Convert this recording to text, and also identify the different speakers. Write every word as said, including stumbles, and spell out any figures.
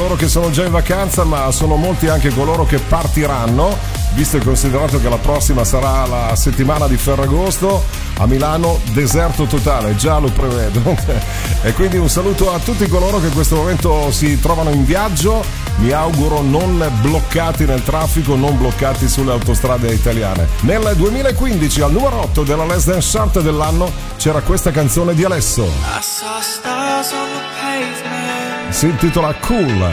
Speaker 1: coloro che sono già in vacanza, ma sono molti anche coloro che partiranno, visto e considerato che la prossima sarà la settimana di Ferragosto. A Milano deserto totale, già lo prevedo. E quindi un saluto a tutti coloro che in questo momento si trovano in viaggio, mi auguro non bloccati nel traffico, non bloccati sulle autostrade italiane. Nel duemilaquindici al numero otto della Less Dance Chart dell'anno c'era questa canzone di Alesso, si intitola Cool.